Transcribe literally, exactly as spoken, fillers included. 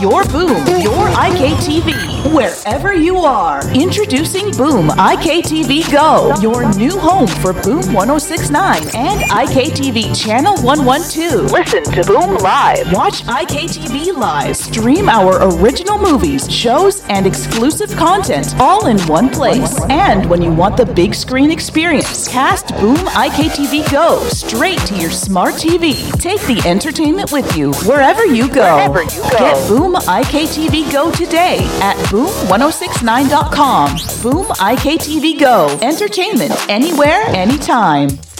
your Boom, your I K T V, wherever you are. Introducing Boom I K T V Go, your new home for Boom ten sixty-nine and I K T V Channel one twelve. Listen to Boom Live. Watch I K T V Live. Stream our original movies, shows, and exclusive content all in one place. And when you want the big screen experience, cast Boom I K T V Go straight to your smart T V. Take the entertainment with you wherever you go. Wherever you go. Get Boom I K T V Go today at boom ten sixty-nine dot com. Boom I K T V Go. Entertainment anywhere, anytime.